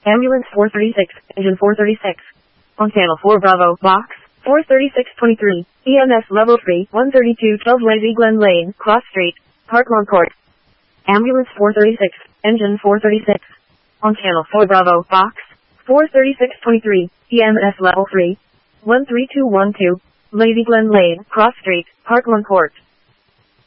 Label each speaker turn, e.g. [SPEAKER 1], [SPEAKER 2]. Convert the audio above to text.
[SPEAKER 1] Ambulance 436, engine 436. On channel 4 Bravo, box 43623, EMS level 3, 13212 Lazy Glen Lane, Cross Street, Parkland Court. Ambulance 436, engine 436. On channel 4 Bravo, box 43623, EMS level 3, 13212, Lazy Glen Lane, Cross Street, Parkland Court.